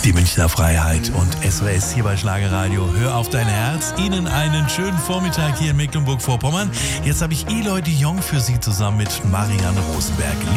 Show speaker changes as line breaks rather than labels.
Die Münchner Freiheit und SOS hier bei Schlagerradio. Hör auf dein Herz. Ihnen einen schönen Vormittag hier in Mecklenburg-Vorpommern. Jetzt habe ich Eloy de Jong für Sie zusammen mit Marianne Rosenberg.